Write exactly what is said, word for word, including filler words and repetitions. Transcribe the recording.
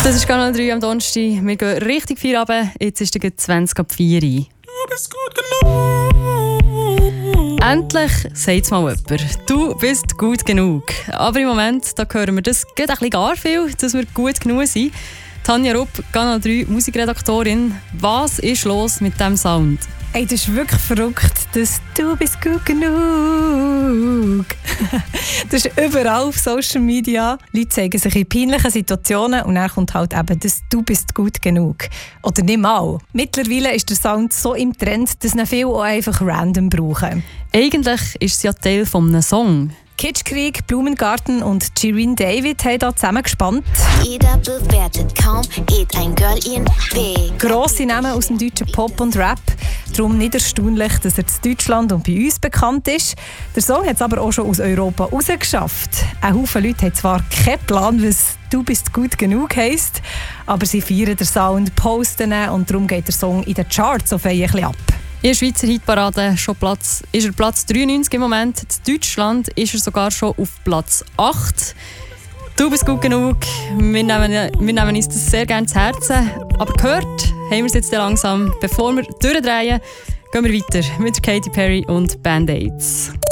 Das ist Kanal drei am Donnerstag. Wir gehen richtig viel runter. Jetzt ist es zwanzig ab vier. Du bist gut genug. Endlich sagt es mal jemand. Du bist gut genug. Aber im Moment da hören wir das geht ein bisschen gar viel, dass wir gut genug sind. Tanja Rupp, Kanal drei Musikredaktorin. Was ist los mit diesem Sound? Ey, das ist wirklich verrückt, dass «Du bist gut genug». Das ist überall auf Social Media. Leute zeigen sich in peinlichen Situationen und dann kommt halt eben das «Du bist gut genug». Oder nicht mal. Mittlerweile ist der Sound so im Trend, dass ihn viele auch einfach random brauchen. Eigentlich ist es ja Teil eines Songs. Kitschkrieg, Blumengarten und Shirin David haben hier zusammen gespannt. Jeder bewertet, kaum geht ein Girl ihren Weg. Grosse Namen aus dem deutschen Pop und Rap. Darum nicht erstaunlich, dass er in Deutschland und bei uns bekannt ist. Der Song hat es aber auch schon aus Europa rausgeschafft. Ein Haufen Leute haben zwar keinen Plan, was «Du bist gut genug» heisst, aber sie feiern den Sound, posten ihn und darum geht der Song in den Charts auf ein bisschen ab. In der Schweizer Hitparade schon Platz, ist er Platz dreiundneunzig im Moment. In Deutschland ist er sogar schon auf Platz acht. Du bist gut genug. Wir nehmen, wir nehmen uns das sehr gerne zu Herzen. Aber gehört haben wir es jetzt langsam. Bevor wir durchdrehen, gehen wir weiter mit Katy Perry und Band-Aids.